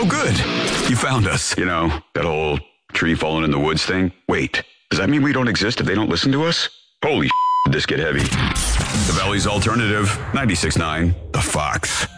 Oh, good. You found us. You know, that whole tree falling in the woods thing? Wait, does that mean we don't exist if they don't listen to us? Holy did this get heavy. The Valley's Alternative, 96.9, The Fox.